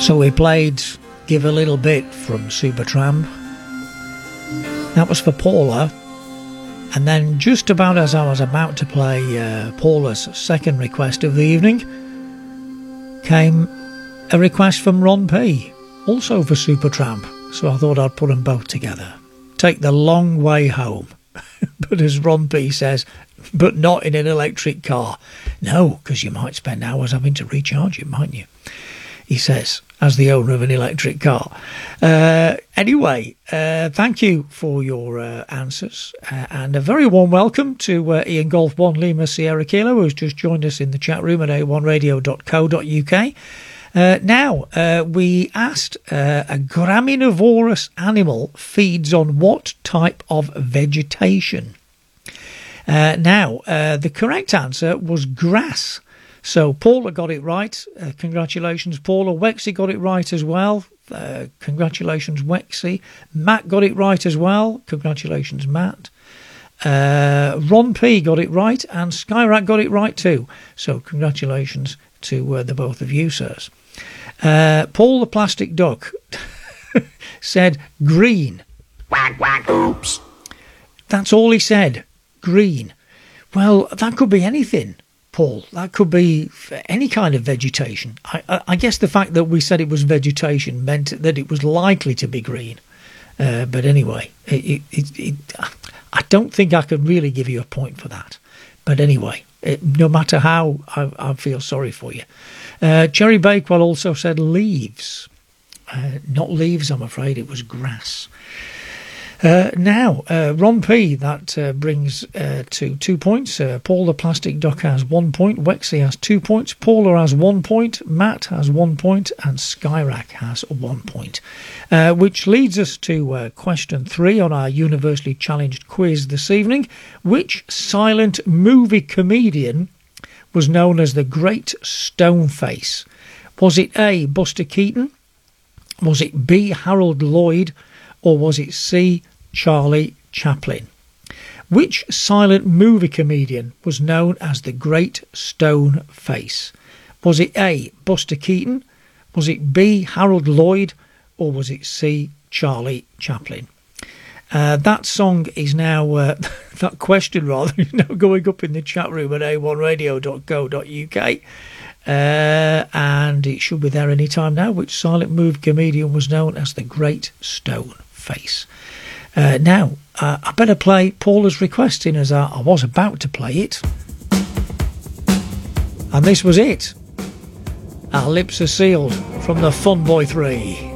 So we played Give a Little Bit from Supertramp. That was for Paula. And then just about as I was about to play Paula's second request of the evening, came a request from Ron P, also for Supertramp. So I thought I'd put them both together. Take the long way home. But as Ron P says, but not in an electric car. No, because you might spend hours having to recharge it, mightn't you? He says, as the owner of an electric car. Anyway, thank you for your answers. And a very warm welcome to Ian Golf 1 Lima Sierra Kilo, who's just joined us in the chat room at a1radio.co.uk. Now, we asked a graminivorous animal feeds on what type of vegetation? The correct answer was grass. So Paula got it right. Congratulations, Paula. Wexy got it right as well. Congratulations, Wexy. Matt got it right as well. Congratulations, Matt. Ron P got it right, and Skyrack got it right too. So congratulations to the both of you, sirs. Paul the Plastic Duck said green. Quack, quack, oops. That's all he said. Green. Well, that could be anything, Paul. That could be any kind of vegetation. I guess the fact that we said it was vegetation meant that it was likely to be green. But anyway, I don't think I could really give you a point for that. But anyway, no matter how, I feel sorry for you. Cherry Bakewell also said leaves. Not leaves, I'm afraid. It was grass. Ron P, that brings to 2 points. Paul the Plastic Duck has 1 point. Wexy has 2 points. Paula has 1 point. Matt has 1 point. And Skyrack has 1 point. Which leads us to question 3 on our universally challenged quiz this evening. Which silent movie comedian was known as the Great Stoneface? Was it A, Buster Keaton? Was it B, Harold Lloyd? Or was it C, Charlie Chaplin? Which silent movie comedian was known as the Great Stone Face? Was it A, Buster Keaton? Was it B, Harold Lloyd? Or was it C, Charlie Chaplin? That song is now, that question rather, is now going up in the chat room at a1radio.co.uk. And it should be there any time now. Which silent movie comedian was known as the Great Stone Face? Now, I better play Paula's request in as I was about to play it. And this was it. Our lips are sealed from the Fun Boy 3.